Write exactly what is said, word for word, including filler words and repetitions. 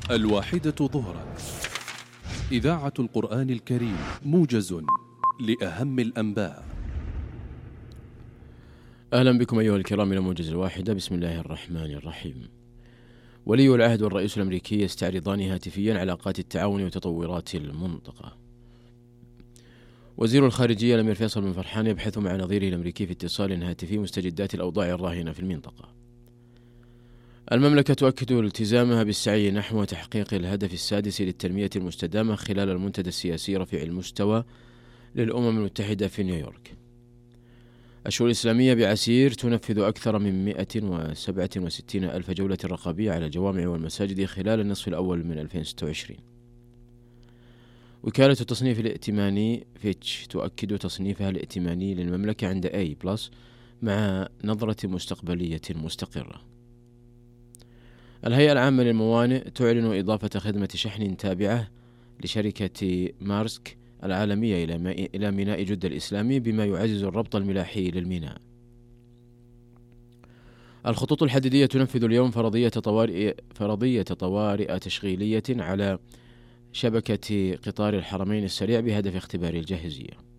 الواحدة ظهرا. إذاعة القرآن الكريم، موجز لأهم الأنباء. أهلا بكم أيها الكرام إلى موجز الواحدة. بسم الله الرحمن الرحيم. ولي العهد والرئيس الأمريكي يستعرضان هاتفيا علاقات التعاون وتطورات المنطقة. وزير الخارجية الأمير فيصل بن فرحان يبحث مع نظيره الأمريكي في اتصال هاتفي مستجدات الأوضاع الراهنة في المنطقة. المملكة تؤكد التزامها بالسعي نحو تحقيق الهدف السادس للتنمية المستدامة خلال المنتدى السياسي رفيع المستوى للأمم المتحدة في نيويورك. الشؤون الإسلامية بعسير تنفذ أكثر من مئة وسبعة وستين ألف جولة رقابية على الجوامع والمساجد خلال النصف الأول من ألفين وستة وعشرين. وكالة التصنيف الائتماني فيتش تؤكد تصنيفها الائتماني للمملكة عند A بلس مع نظرة مستقبلية مستقرة. الهيئة العامة للموانئ تعلن إضافة خدمة شحن تابعة لشركة مارسك العالمية إلى ميناء جدة الإسلامي بما يعزز الربط الملاحي للميناء. الخطوط الحديدية تنفذ اليوم فرضية طوارئ فرضية طوارئ تشغيلية على شبكة قطار الحرمين السريع بهدف اختبار الجاهزية.